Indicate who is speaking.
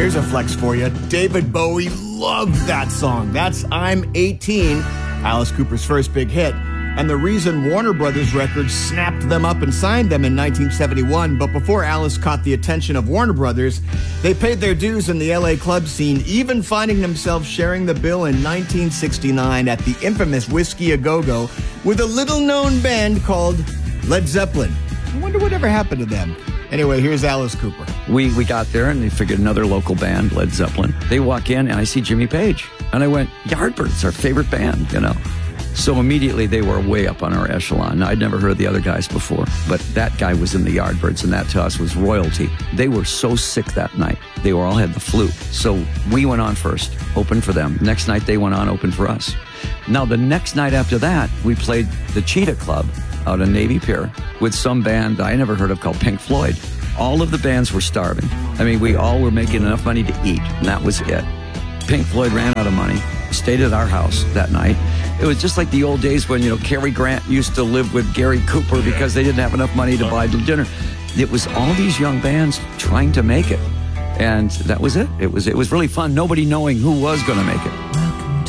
Speaker 1: Here's a flex for you. David Bowie loved that song. That's I'm 18, Alice Cooper's first big hit. And the reason Warner Brothers Records snapped them up and signed them in 1971, but before Alice caught the attention of Warner Brothers, they paid their dues in the LA club scene, even finding themselves sharing the bill in 1969 at the infamous Whiskey A Go-Go with a little-known band called Led Zeppelin. I wonder whatever happened to them. Anyway, here's Alice Cooper.
Speaker 2: We got there and they figured another local band, Led Zeppelin. They walk in and I see Jimmy Page. And I went, Yardbirds, our favorite band, you know. So immediately they were way up on our echelon. Now, I'd never heard of the other guys before, but that guy was in the Yardbirds, and that to us was royalty. They were so sick that night. They all had the flu. So we went on first, opened for them. Next night they went on, opened for us. Now, the next night after that, we played the Cheetah Club out in Navy Pier with some band I never heard of called Pink Floyd. All of the bands were starving. I mean, we all were making enough money to eat, and that was it. Pink Floyd ran out of money, stayed at our house that night. It was just like the old days when, you know, Cary Grant used to live with Gary Cooper because they didn't have enough money to buy dinner. It was all these young bands trying to make it. And that was it. It was really fun. Nobody knowing who was going to make it.